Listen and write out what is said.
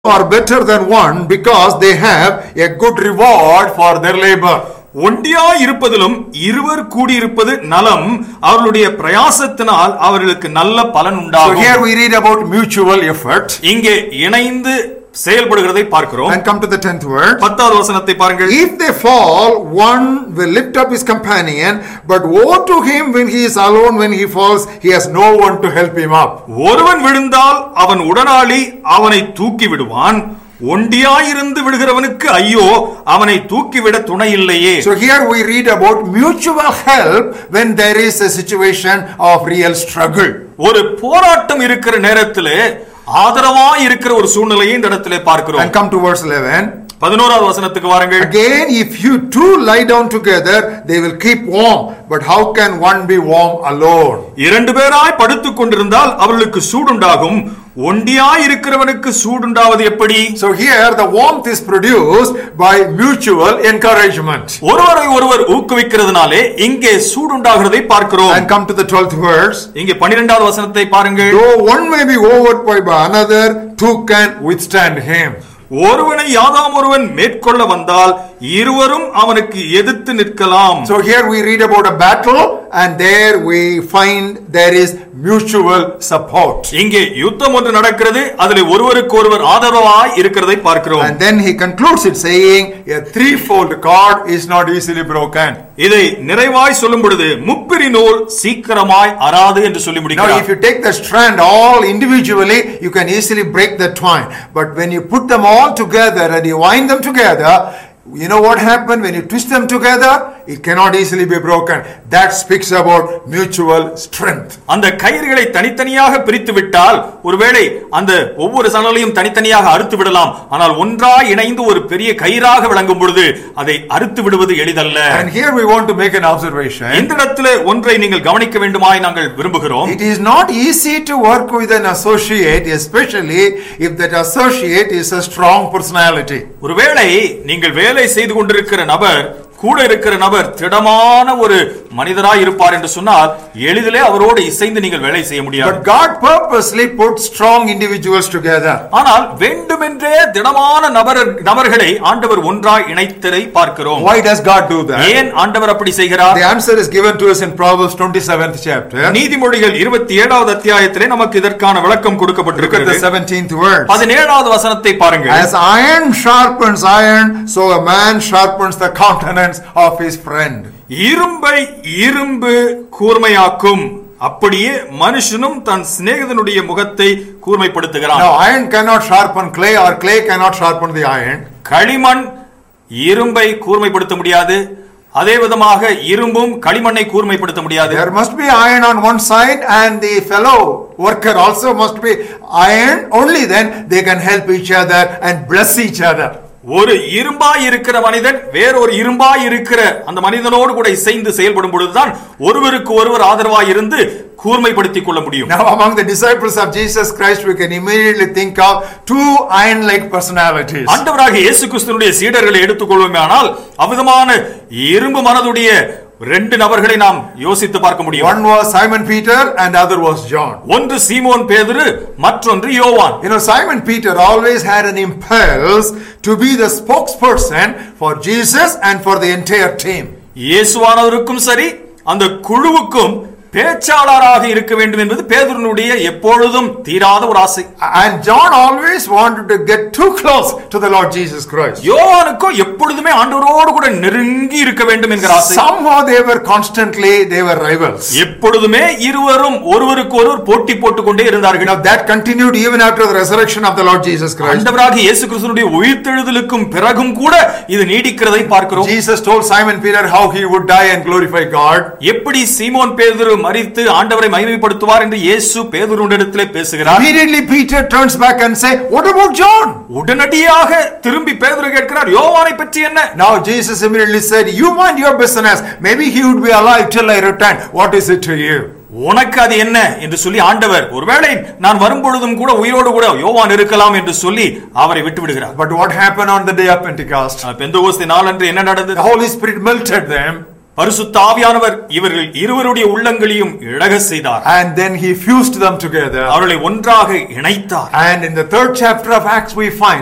are better than one because they have a good reward for their labor. ஒண்டியா இருப்பதிலும் இருவர் கூடியிருப்பது நலம், அவர்களுடைய பிரயாசத்தினால் அவர்களுக்கு நல்ல பலன் உண்டாகும். So here we read about mutual effort. இங்கே இணைந்து செயல்படுகிறதை பார்க்கிறோம். And come to the 10th word. 10வது வசனத்தை பாருங்கள். If they fall, one will lift up his companion, but woe to him when he is alone. When he falls, he has no one to help him up. ஒருவன் விழுந்தால் அவன் உடனாளி அவனை தூக்கி விடுவான், ஒண்டியாயிருந்து விடுகிறவனுக்கு ஐயோ, அவனை தூக்கிவிட துணை இல்லையே. So here we read about mutual help when there is a situation of real struggle. ஒரு போராட்டம் இருக்கிற நேரத்திலே ஆதரவாய் இருக்கிற ஒரு சூழ்நிலையை இந்த இடத்திலே பார்க்கிறோம். And come to verse 11. 11வது வசனத்துக்கு வாருங்கள். Again, if you two lie down together, they will keep warm. But how can one be warm alone? இரண்டு பேராய் படுத்துக் கொண்டிருந்தால் அவர்களுக்கு சூடுண்டாகும், ஒண்டியாய் இருக்கிறவனுக்கு சூடுண்டாவது எப்படி? So here the warmth is produced by mutual encouragement. ஒருவரை ஒருவர் ஊக்குவிக்கிறதுனாலே இங்கே சூடுண்டாகிறதை பார்க்கிறோம். And come to the 12th verse. இங்கே 12வது வசனத்தை பாருங்கள். Though one may be overpowered by another, two can withstand him. ஒருவனை யாதாம் ஒருவன் மேற்கொள்ள வந்தால் இருவரும் அவனுக்கு எதிர்த்து நிற்கலாம். So here we read about a battle, and there we find there is mutual support. இங்கே யுத்தம் ஒன்று நடக்கிறது, அதிலே ஒருவருக்கு ஒருவர் ஆதரவாய் இருக்கிறதை பார்க்கிறோம். And then he concludes it saying, a threefold cord is not easily broken. இதை நிறைவாய் சொல்லும் பொழுது முப்பிரி நூல் சீக்கிரமாய் அறாது என்று சொல்லி முடிக்கிறார். Now if you take the strand all individually, you can easily break the twine. But when you put them all together and you wind them together, you know what happened when you twist them together? It cannot easily be broken. That speaks about mutual strength. அந்த கயிறுகளை தனித்தனியாக பிரித்து விட்டால் ஒருவேளை அந்த ஒவ்வொரு சணலையும் தனித்தனியாக அறுத்து விடலாம். ஆனால் ஒன்றாய் இணைந்து ஒரு பெரிய கயிறாக விளங்கும் பொழுது அதை அறுத்து விடுவது எளிதல்ல. And here we want to make an observation. இந்த இடத்திலே ஒன்றை நீங்கள் கவனிக்க வேண்டுமாய் நாங்கள் விரும்புகிறோம். It is not easy to work with an associate, especially if that associate is a strong personality. ஒருவேளை நீங்கள் வேலை செய்து கொண்டிருக்கிற நபர், கூட இருக்கிற நபர் திடமான ஒரு மனிதராய் இருப்பார் என்று சொன்னால் எளிதிலே அவரோடு இசைந்து நீங்கள் வேலை செய்ய முடியாது. But God purposely put strong individuals together. ஆனால் வேண்டுமென்றே திடமான நபர்களை ஆண்டவர் ஒன்றாய் இணைத்ததை பார்க்கிறோம். Why does God do that? ஏன் ஆண்டவர் அப்படி செய்கிறார்? The answer is given to us in Proverbs 27th chapter. நீதிமொழிகள் 27வது அத்தியாயத்திலே நமக்கு இதற்கான விளக்கம் கொடுக்கப்பட்டிருக்கிறது. Look at the 17th verse. 17வது வசனத்தை பாருங்கள். As iron sharpens iron, so a man sharpens the countenance of his friend. இரும்பை இரும்பு கூர்மையாக்கும், அப்படியே மனுஷனும் தன் சிநேகிதனுடைய முகத்தை கூர்மைப்படுத்துகிறான். Now iron cannot sharpen clay, or clay cannot sharpen the iron. களிமண் இரும்பை கூர்மைப்படுத்த முடியாது, அதே விதமாக இரும்பும் களிமண்ணை கூர்மைப்படுத்த முடியாது. There must be iron on one side, and the fellow worker also must be iron. Only then they can help each other and bless each other. ஒரு இரும்பாய் இருக்கிற மனிதன் வேறொரு இரும்பாய் இருக்கிற அந்த மனிதனோடு கூட இசைந்து செயல்படும் பொழுதுதான் ஒருவருக்கு ஒருவர் ஆதரவாய் இருந்து கூர்மைப்படுத்திக் கொள்ள முடியும். Now among the disciples of Jesus Christ, we can immediately think of two iron-like personalities. ஆண்டவராகிய இயேசு கிறிஸ்துவினுடைய சீடர்களை எடுத்துக்கொள்வோமானால் அவ்விதமான இரும்பு மனதுடைய ரெண்டு நபர்களை நாம் யோசித்து பார்க்க முடியும். One was Simon Peter and other was John. ஒன்று சீமோன் பேதுரு, மற்றொன்று யோவான். You know, Simon Peter always had an impulse to be the spokesperson for Jesus and for the entire team. இயேசுவானவருக்கும் சரி அந்த குழுவுக்கும் பேச்சாளராக இருக்க வேண்டும் என்பது பேதுருனுடைய எப்பொழுதும் தீராத ஒரு ஆசை. And John always wanted to get too close to the Lord Jesus Christ. யோவானுக்கோ எப்பொழுதுமே ஆண்டவரோடு கூட நெருங்கி இருக்க வேண்டும் என்கிற ஆசை. Somehow they were rivals. எப்பொழுதுமே இருவரும் ஒருவருக்கு ஒருவர் போட்டி போட்டுக் கொண்டே இருந்தார்கள். Now that continued even after the resurrection of the Lord Jesus Christ. ஆண்டவராகிய இயேசு கிறிஸ்துவினுடைய உயிர்த்தெழுதலுக்கும் பிறகும் கூட இது நீடிக்கிறதை பார்க்கிறோம். Jesus told Simon Peter how he would die and glorify God. எப்படி சீமோன் பேதுரு மரித்து ஆண்டவரை மகிமைப்படுத்துவார் என்று இயேசு பேதுருவிடத்திலே பேசுகிறார். Immediately Peter turns back and say, what about John? உடனடியாக திரும்பி பேதுரு கேட்கிறார், யோவானை பற்றி என்ன? Now Jesus immediately said, you mind your business. Maybe he would be alive till I return. What is it to you? உனக்கு அது என்ன என்று சொல்லி ஆண்டவர் ஒருவேளை நான் வரும்பொழுதும் கூட உயிரோடு கூட யோவான் இருக்கலாம் என்று சொல்லி அவரை விட்டு விடுகிறார். But what happened on the day of Pentecost? பெந்தெகோஸ்தே நாளன்று என்ன நடந்தது? The Holy Spirit melted them. பரிசுத்த ஆவியானவர் இவர்கள் இருவருடைய உள்ளங்களையும் இழக செய்தார். And then he fused them together. அவர்களை ஒன்றாக இணைத்தார். And in the 3rd chapter of Acts we find